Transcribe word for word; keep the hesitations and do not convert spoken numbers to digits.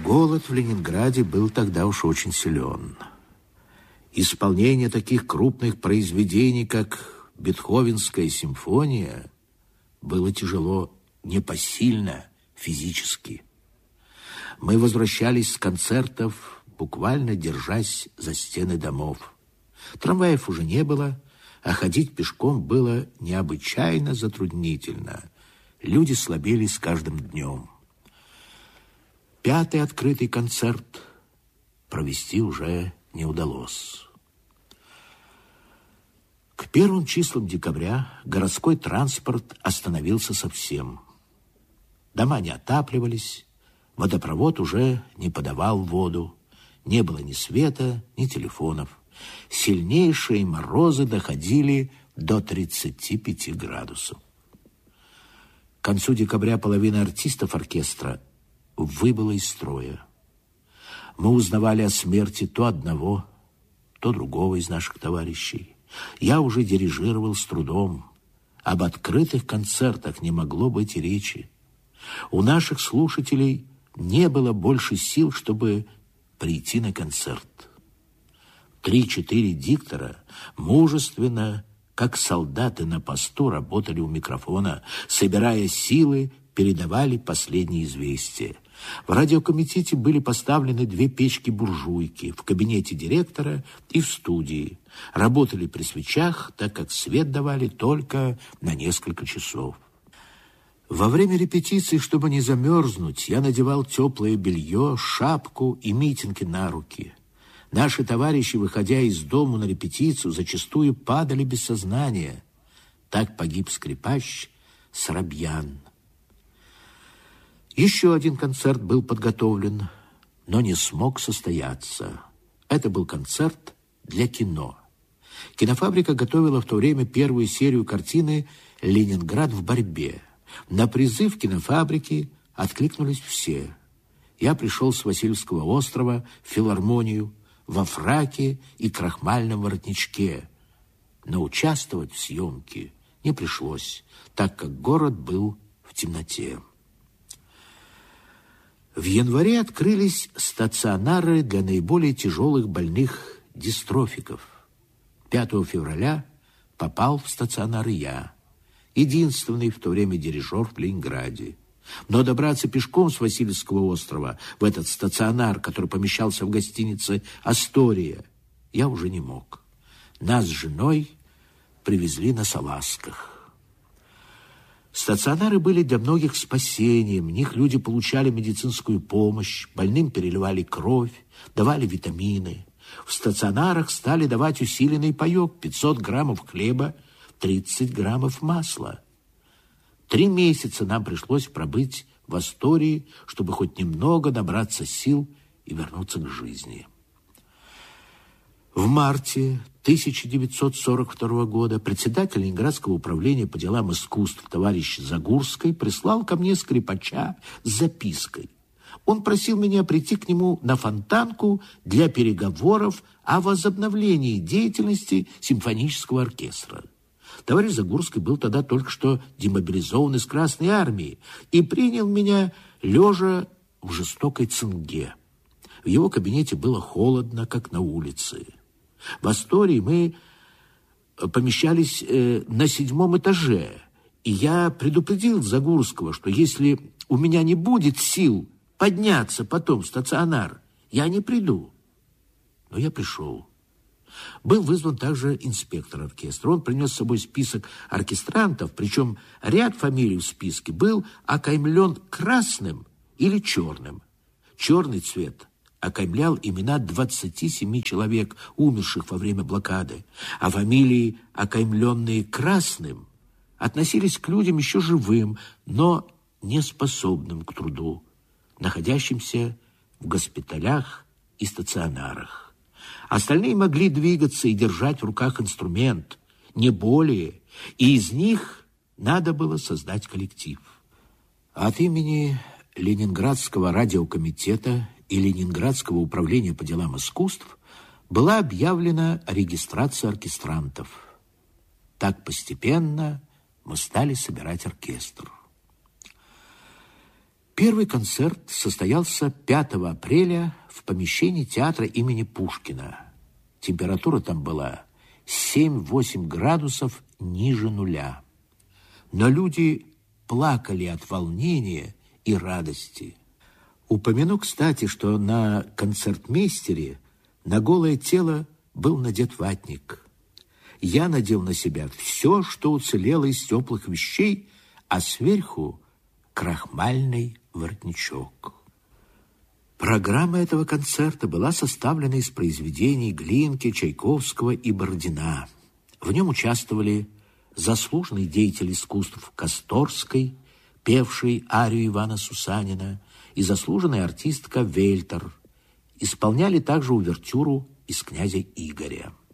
Голод в Ленинграде был тогда уж очень силен. Исполнение таких крупных произведений, как Бетховенская симфония, было тяжело, непосильно физически. Мы возвращались с концертов, буквально держась за стены домов. Трамваев уже не было, а ходить пешком было необычайно затруднительно. Люди слабели с каждым днем. Пятый открытый концерт провести уже не удалось. К первым числам декабря городской транспорт остановился совсем. Дома не отапливались, водопровод уже не подавал воду, не было ни света, ни телефонов. Сильнейшие морозы доходили до тридцати пяти градусов. К концу декабря половина артистов оркестра выбыла из строя. Мы узнавали о смерти то одного, то другого из наших товарищей. Я уже дирижировал с трудом. Об открытых концертах не могло быть и речи. У наших слушателей не было больше сил, чтобы прийти на концерт. Три-четыре диктора мужественно, как солдаты на посту, работали у микрофона, собирая силы, передавали последние известия. В радиокомитете были поставлены две печки-буржуйки в кабинете директора и в студии. Работали при свечах, так как свет давали только на несколько часов. Во время репетиций, чтобы не замерзнуть, я надевал теплое белье, шапку и митинги на руки. Наши товарищи, выходя из дому на репетицию, зачастую падали без сознания. Так погиб скрипач Соробьян. Еще один концерт был подготовлен, но не смог состояться. Это был концерт для кино. Кинофабрика готовила в то время первую серию картины «Ленинград в борьбе». На призыв кинофабрики откликнулись все. Я пришел с Васильевского острова в филармонию во фраке и крахмальном воротничке, но участвовать в съемке не пришлось, так как город был в темноте. В январе открылись стационары для наиболее тяжелых больных дистрофиков. пятого февраля попал в стационар я, единственный в то время дирижер в Ленинграде. Но добраться пешком с Васильевского острова в этот стационар, который помещался в гостинице «Астория», я уже не мог. Нас с женой привезли на салазках. Стационары были для многих спасением. В них люди получали медицинскую помощь, больным переливали кровь, давали витамины. В стационарах стали давать усиленный паёк: пятьсот граммов хлеба, тридцать граммов масла. Три месяца нам пришлось пробыть в Астории, чтобы хоть немного набраться сил и вернуться к жизни. В марте тысяча девятьсот сорок второго года председатель Ленинградского управления по делам искусств товарищ Загурский прислал ко мне скрипача с запиской. Он просил меня прийти к нему на Фонтанку для переговоров о возобновлении деятельности симфонического оркестра. Товарищ Загурский был тогда только что демобилизован из Красной армии и принял меня лежа в жестокой цинге. В его кабинете было холодно, как на улице. В Астории мы помещались э, на седьмом этаже, и я предупредил Загурского, что если у меня не будет сил подняться потом в стационар, я не приду. Но я пришел. Был вызван также инспектор оркестра. Он принес с собой список оркестрантов, причем ряд фамилий в списке был окаймлен красным или черным. Черный цвет окаймлял имена двадцати семи человек, умерших во время блокады, а фамилии, окаймленные красным, относились к людям еще живым, но неспособным к труду, находящимся в госпиталях и стационарах. Остальные могли двигаться и держать в руках инструмент, не более, и из них надо было создать коллектив. От имени Ленинградского радиокомитета и Ленинградского управления по делам искусств была объявлена регистрация оркестрантов. Так постепенно мы стали собирать оркестр. Первый концерт состоялся пятого апреля в помещении театра имени Пушкина. Температура там была семь-восемь градусов ниже нуля. Но люди плакали от волнения и радости. Упомяну, кстати, что на концертмейстере на голое тело был надет ватник. Я надел на себя все, что уцелело из теплых вещей, а сверху крахмальный воротничок. Программа этого концерта была составлена из произведений Глинки, Чайковского и Бородина. В нем участвовали заслуженный деятель искусств Косторской, певший арию Ивана Сусанина, и заслуженная артистка Вельтер. Исполняли также увертюру из «Князя Игоря».